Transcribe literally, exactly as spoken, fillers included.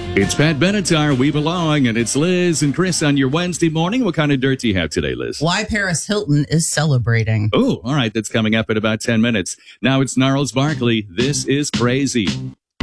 It's Pat Benatar, We Belong, and it's Liz and Chris on your Wednesday morning. What kind of dirt do you have today, Liz? Why Paris Hilton is celebrating. Oh, all right. That's coming up in about ten minutes. Now it's Gnarls Barkley. This is crazy.